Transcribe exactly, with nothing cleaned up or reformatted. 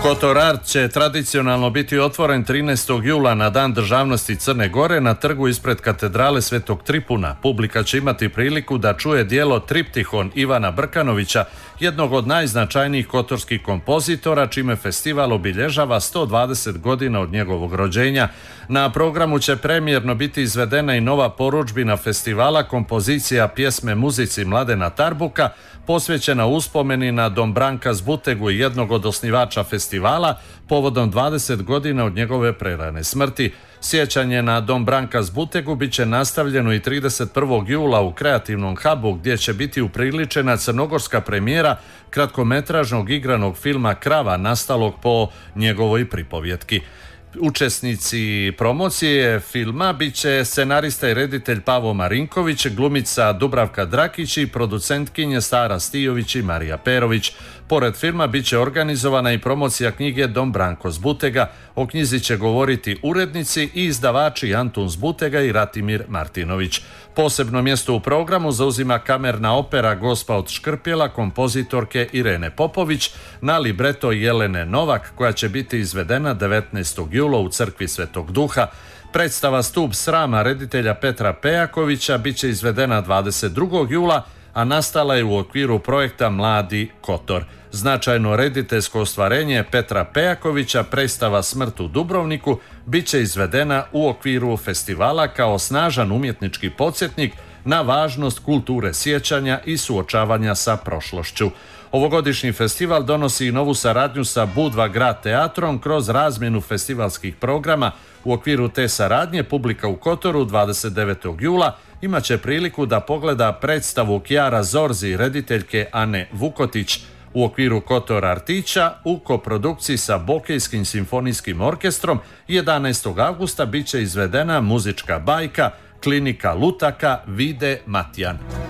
Kotor Art će tradicionalno biti otvoren trinaestog jula na Dan državnosti Crne Gore na trgu ispred katedrale Svetog Tripuna. Publika će imati priliku da čuje djelo Triptihon Ivana Brkanovića, jednog od najznačajnijih kotorskih kompozitora, čime festival obilježava sto dvadeset godina od njegovog rođenja. Na programu će premijerno biti izvedena i nova porudžbina festivala, kompozicija pjesme muzici Mladena Tarbuka, posvećena uspomeni na Dombranka Zbutegu i jednog od osnivača festivala povodom dvadeset godina od njegove prerane smrti. Sjećanje na Dombranka Zbutegu bit će nastavljeno i trideset prvog jula u Kreativnom hubu, gdje će biti upriličena crnogorska premijera kratkometražnog igranog filma Krava, nastalog po njegovoj pripovjetki. Učesnici promocije filma bit će scenarista i reditelj Pavo Marinković, glumica Dubravka Drakić i producentkinje Stara Stijović i Marija Perović. Pored filma bit će organizovana i promocija knjige Dombranko Zbutega. O knjizi će govoriti urednici i izdavači Antun Zbutega i Ratimir Martinović. Posebno mjesto u programu zauzima kamerna opera Gospa od Škrpjela kompozitorke Irene Popović na libreto Jelene Novak, koja će biti izvedena devetnaestog jula u crkvi Svetog Duha. Predstava Stup srama reditelja Petra Pejakovića bit će izvedena dvadeset drugog jula, a nastala je u okviru projekta Mladi Kotor. Značajno rediteljsko ostvarenje Petra Pejakovića, predstava Smrt u Dubrovniku, bit će izvedena u okviru festivala kao snažan umjetnički podsjetnik na važnost kulture sjećanja i suočavanja sa prošlošću. Ovogodišnji festival donosi i novu saradnju sa Budva Grad teatrom kroz razmjenu festivalskih programa. U okviru te saradnje publika u Kotoru dvadeset devetog jula imaće priliku da pogleda predstavu Kjara Zorzi i rediteljke Ane Vukotić. U okviru Kotor Artića u koprodukciji sa Bokejskim simfonijskim orkestrom jedanaestog avgusta bit će izvedena muzička bajka Klinika lutaka Vide Matjan.